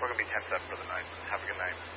we're going to be 10-7 for the night. Have a good night.